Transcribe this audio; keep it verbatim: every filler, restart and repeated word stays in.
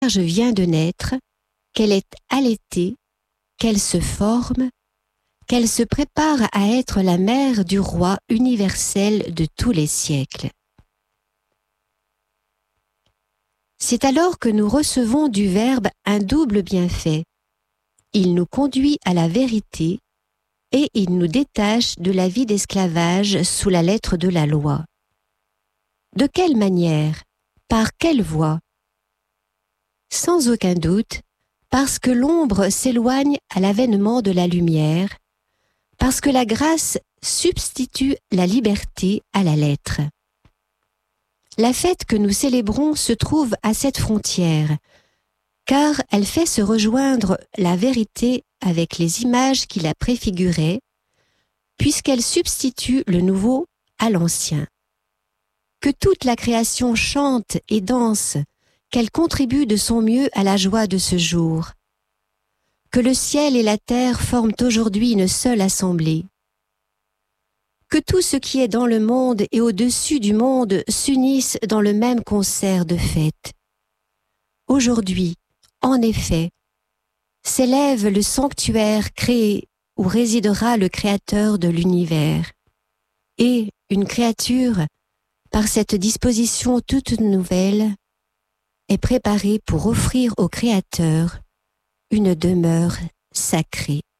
Vierge vient de naître, qu'elle est allaitée, qu'elle se forme, qu'elle se prépare à être la mère du roi universel de tous les siècles. C'est alors que nous recevons du Verbe un double bienfait. Il nous conduit à la vérité et il nous détache de la vie d'esclavage sous la lettre de la loi. De quelle manière? Par quelle voie? Sans aucun doute, parce que l'ombre s'éloigne à l'avènement de la lumière, parce que la grâce substitue la liberté à la lettre. La fête que nous célébrons se trouve à cette frontière, car elle fait se rejoindre la vérité avec les images qui la préfiguraient, puisqu'elle substitue le nouveau à l'ancien. Que toute la création chante et danse, qu'elle contribue de son mieux à la joie de ce jour. Que le ciel et la terre forment aujourd'hui une seule assemblée. Que tout ce qui est dans le monde et au-dessus du monde s'unissent dans le même concert de fête. Aujourd'hui, en effet, s'élève le sanctuaire créé où résidera le Créateur de l'univers. Et une créature, par cette disposition toute nouvelle, est préparée pour offrir au Créateur une demeure sacrée.